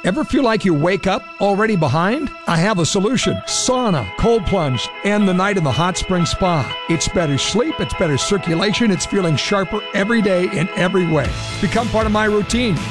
Ever feel like you wake up already behind? I have a solution. Sauna, cold plunge, and the night in the hot spring spa. It's better sleep, it's better circulation, it's feeling sharper every day in every way. Become part of my routine.